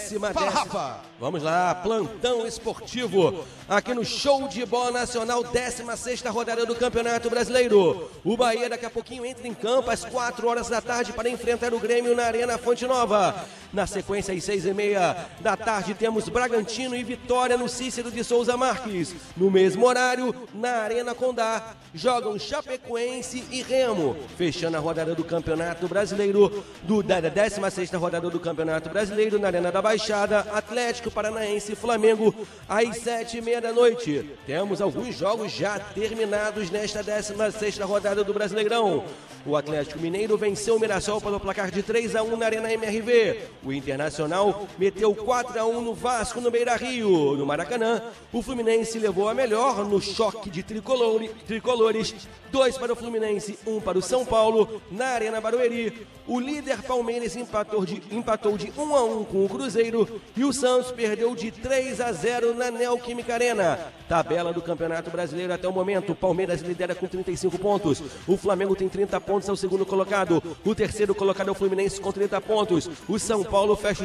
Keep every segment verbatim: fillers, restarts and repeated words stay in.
décima, Fala, décima. Rafa. Vamos lá, plantão esportivo, aqui no Show de Bola Nacional, décima sexta rodada do Campeonato Brasileiro. O Bahia daqui a pouquinho entra em campo às quatro horas da tarde para enfrentar o Grêmio na Arena Fonte Nova. Na sequência, às seis e meia da tarde, temos Bragantino e Vitória no Cícero de Souza Marques. No mesmo horário, na Arena Condá, jogam Chapecoense e Remo, fechando a rodada do Campeonato Brasileiro, do, da décima sexta rodada do Campeonato Brasileiro, na Arena da Baixada, Atlético Paranaense e Flamengo, às sete e meia da noite. Temos alguns jogos já terminados nesta décima sexta rodada do Brasileirão. O Atlético Mineiro venceu o Mirassol pelo placar de três a um na Arena M R V. O Internacional meteu quatro a um no Vasco no Beira-Rio. No Maracanã, o Fluminense levou a melhor no choque de tricolore, tricolores. Dois para o Fluminense, um para o São Paulo. Na Arena Barueri, o líder Palmeiras empatou de, empatou de um a um com o Cruzeiro e o Santos perdeu de três a zero na Neoquímica Arena. Tabela do Campeonato Brasileiro até o momento, o Palmeiras lidera com trinta e cinco pontos. O Flamengo tem trinta pontos, é o segundo colocado. O terceiro colocado é o Fluminense com trinta pontos. O São Paulo fecha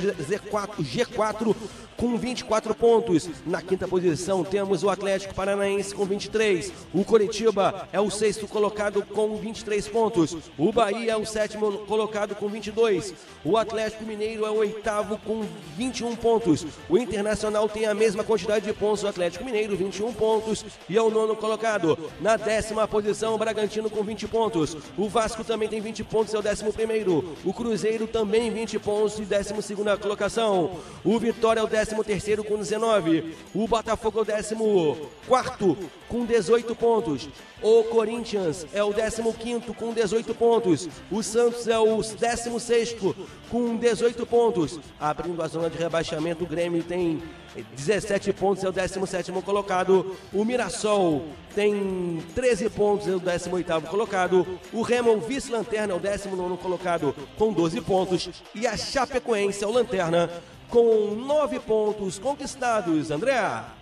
o G quatro com vinte e quatro pontos. Na quinta posição temos o Atlético Paranaense com vinte e três. O Coritiba é o sexto colocado com vinte e três pontos. O Bahia é o sétimo colocado com vinte e dois. O Atlético Mineiro é o oitavo com vinte e um pontos. O Internacional tem a mesma quantidade de pontos do Atlético Mineiro, vinte e um pontos, e é o nono colocado. Na décima posição, o Bragantino com vinte pontos. O Vasco também tem vinte pontos, é o décimo primeiro. O Cruzeiro também vinte pontos e décima segunda colocação. O Vitória é o décimo terceiro com dezenove. O Botafogo é o décimo quarto com dezoito pontos. O Corinthians é o décimo quinto com dezoito pontos. O Santos é o décimo sexto com dezoito pontos. Abrindo a zona de rebaixamento, o Grêmio tem dezessete pontos, é o décimo sétimo colocado. O Mirassol tem treze pontos, é o décimo oitavo colocado. O Remo, vice-lanterna, é o décimo nono colocado com doze pontos. E a Chapecoense é o lanterna com nove pontos conquistados. André?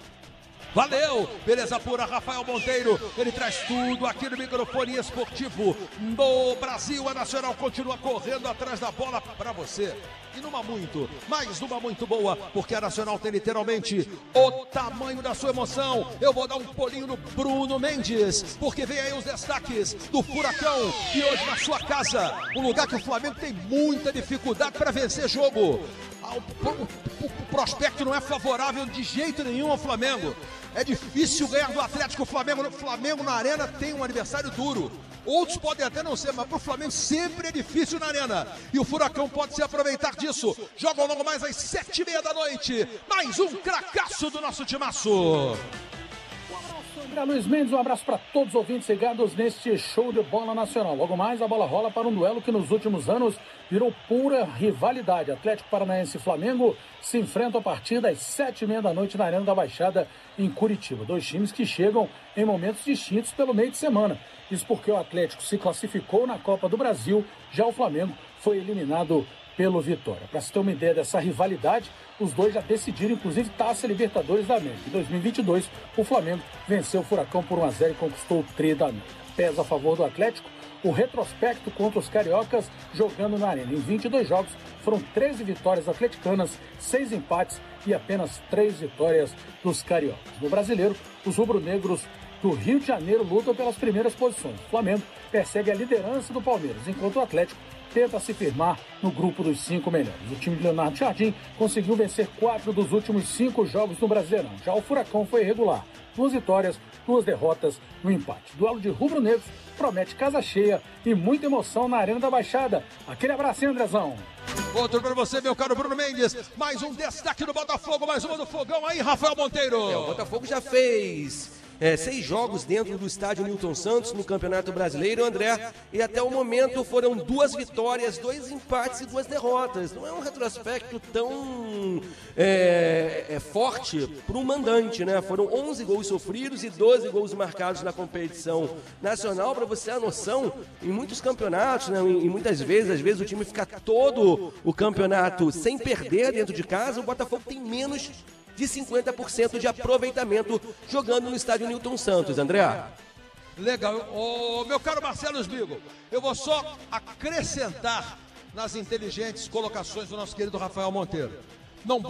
Valeu, beleza pura, Rafael Monteiro, ele traz tudo aqui no microfone esportivo do Brasil. A Nacional continua correndo atrás da bola para você. E numa muito, mais numa muito boa, porque a Nacional tem literalmente o tamanho da sua emoção. Eu vou dar um pulinho no Bruno Mendes, porque vem aí os destaques do Furacão. E hoje na sua casa, um lugar que o Flamengo tem muita dificuldade para vencer jogo. O, o, o prospecto não é favorável de jeito nenhum ao Flamengo. É difícil ganhar do Atlético. O Flamengo, o Flamengo na Arena tem um adversário duro. Outros podem até não ser, mas para o Flamengo sempre é difícil na Arena. E o Furacão pode se aproveitar disso. Joga logo mais às sete e meia da noite. Mais um cracaço do nosso timaço. Um abraço, André Luiz Mendes, um abraço para todos os ouvintes ligados neste show de bola nacional. Logo mais a bola rola para um duelo que nos últimos anos virou pura rivalidade. Atlético Paranaense e Flamengo se enfrentam a partir das sete e meia da noite na Arena da Baixada em Curitiba. Dois times que chegam em momentos distintos pelo meio de semana. Isso porque o Atlético se classificou na Copa do Brasil, já o Flamengo foi eliminado pelo Vitória. Para se ter uma ideia dessa rivalidade, os dois já decidiram, inclusive, Taça Libertadores da América. Em dois mil e vinte e dois, o Flamengo venceu o Furacão por um a zero e conquistou o tri da América. Pesa a favor do Atlético o retrospecto contra os cariocas jogando na Arena. Em vinte e dois jogos, foram treze vitórias atleticanas, seis empates e apenas três vitórias dos cariocas. No Brasileiro, os rubro-negros do Rio de Janeiro lutam pelas primeiras posições. O Flamengo persegue a liderança do Palmeiras, enquanto o Atlético tenta se firmar no grupo dos cinco melhores. O time de Leonardo Jardim conseguiu vencer quatro dos últimos cinco jogos no Brasileirão. Já o Furacão foi irregular. Duas vitórias, duas derrotas no empate. Duelo de rubro-negros promete casa cheia e muita emoção na Arena da Baixada. Aquele abracinho, Andrezão. Outro para você, meu caro Bruno Mendes. Mais um destaque do Botafogo, mais uma do Fogão aí, Rafael Monteiro. É, o Botafogo já fez É, seis jogos dentro do estádio Newton Santos no Campeonato Brasileiro, André, e até o momento foram duas vitórias, dois empates e duas derrotas. Não é um retrospecto tão é, é, forte para o mandante, né? Foram onze gols sofridos e doze gols marcados na competição nacional. Para você ter a noção, em muitos campeonatos, né, e muitas vezes, às vezes o time fica todo o campeonato sem perder dentro de casa, o Botafogo tem menos de cinquenta por cento de aproveitamento jogando no estádio Newton Santos, André. Legal. Ô, meu caro Marcelo Esbigo, eu vou só acrescentar nas inteligentes colocações do nosso querido Rafael Monteiro. Não